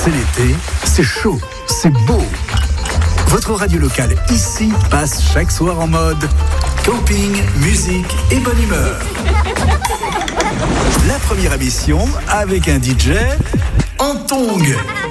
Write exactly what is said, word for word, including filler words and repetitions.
C'est l'été, c'est chaud, c'est beau. Votre radio locale ici passe chaque soir en mode camping, musique et bonne humeur. La première émission avec un D J en tongs.